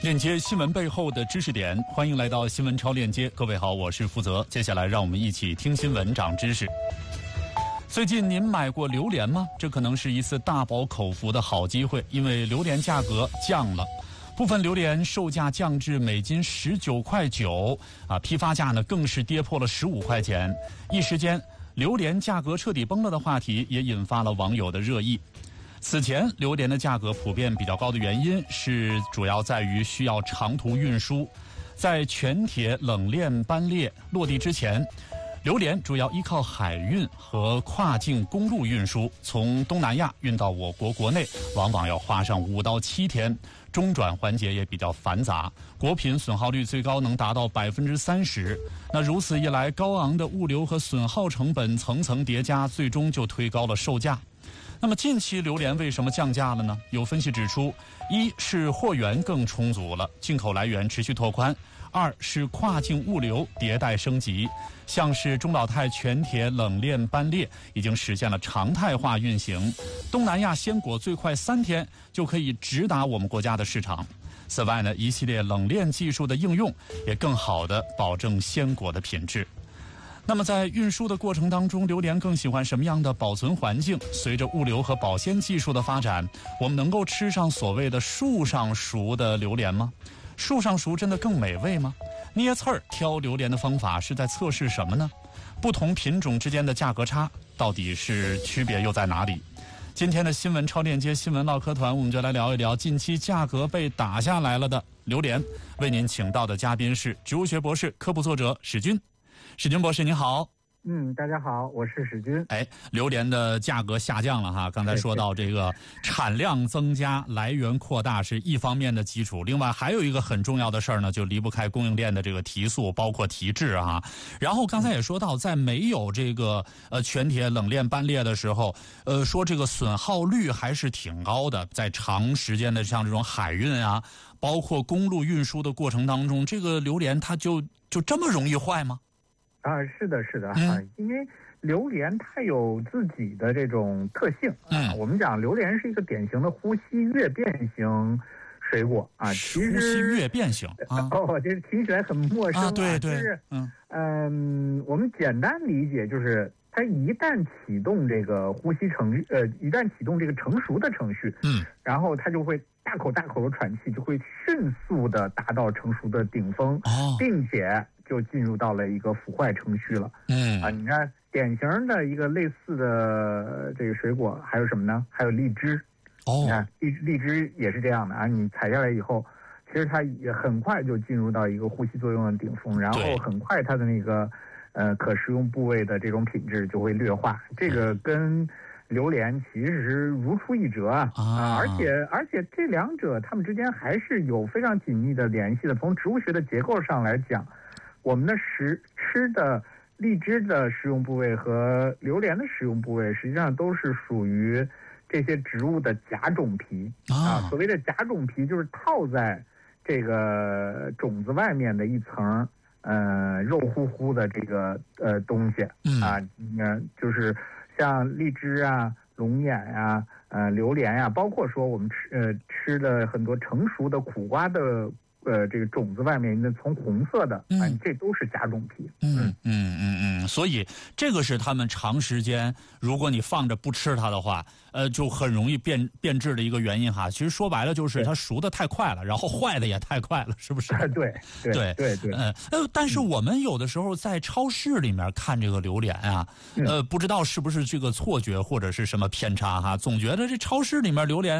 链接新闻背后的知识点，欢迎来到新闻超链接。各位好，我是负责。接下来让我们一起听新闻长知识。最近您买过榴莲吗？这可能是一次大饱口福的好机会，因为榴莲价格降了。部分榴莲售价降至每斤19.9块，批发价呢更是跌破了15块钱。一时间，榴莲价格彻底崩了的话题也引发了网友的热议。此前，榴莲的价格普遍比较高的原因是主要在于需要长途运输。在全铁冷链班列落地之前，榴莲主要依靠海运和跨境公路运输，从东南亚运到我国国内，往往要花上5到7天，中转环节也比较繁杂，果品损耗率最高能达到30%。那如此一来，高昂的物流和损耗成本层层叠加，最终就推高了售价。那么近期榴莲为什么降价了呢？有分析指出，一是货源更充足了，进口来源持续拓宽；二是跨境物流迭代升级，像是中老泰全铁冷链班列已经实现了常态化运行，东南亚鲜果最快3天就可以直达我们国家的市场。此外呢，一系列冷链技术的应用也更好地保证鲜果的品质。那么在运输的过程当中，榴莲更喜欢什么样的保存环境？随着物流和保鲜技术的发展，我们能够吃上所谓的树上熟的榴莲吗？树上熟真的更美味吗？捏刺儿挑榴莲的方法是在测试什么呢？不同品种之间的价格差到底是区别又在哪里？今天的新闻超链接新闻唠嗑团，我们就来聊一聊近期价格被打下来了的榴莲。为您请到的嘉宾是植物学博士、科普作者史军。史军博士您好。 大家好，我是史军。 榴莲的价格下降了哈，刚才说到这个产量增加、来源扩大是一方面的基础，另外还有一个很重要的事儿呢，就离不开供应链的这个提速，包括提质啊。然后刚才也说到，在没有这个全铁冷链班列的时候，说这个损耗率还是挺高的，在长时间的像这种海运啊，包括公路运输的过程当中，这个榴莲它就这么容易坏吗？ 是的，因为榴莲它有自己的这种特性我们讲榴莲是一个典型的呼吸跃变型水果其实呼吸跃变型这听起来很陌生对， 就是我们简单理解就是它一旦启动这个一旦启动这个成熟的程序，然后它就会大口大口的喘气，就会迅速的达到成熟的顶峰，并且就进入到了一个腐坏程序了。你看典型的一个类似的这个水果还有什么呢？还有荔枝。你看荔枝也是这样的你采下来以后，其实它也很快就进入到一个呼吸作用的顶峰，然后很快它的那个可食用部位的这种品质就会劣化。这个跟榴莲其实如出一辙而且这两者它们之间还是有非常紧密的联系的。从植物学的结构上来讲，我们的吃的荔枝的食用部位和榴莲的食用部位实际上都是属于这些植物的甲种皮所谓的甲种皮就是套在这个种子外面的一层肉乎乎的这个东西就是像荔枝龙眼榴莲包括说我们吃的很多成熟的苦瓜的这个种子外面从红色的这都是甲种皮。 所以这个是他们长时间，如果你放着不吃它的话，就很容易变质的一个原因哈。其实说白了就是它熟的太快了，然后坏的也太快了，是不是？ 对。 但是我们有的时候在超市里面看这个榴莲不知道是不是这个错觉或者是什么偏差哈，总觉得这超市里面榴莲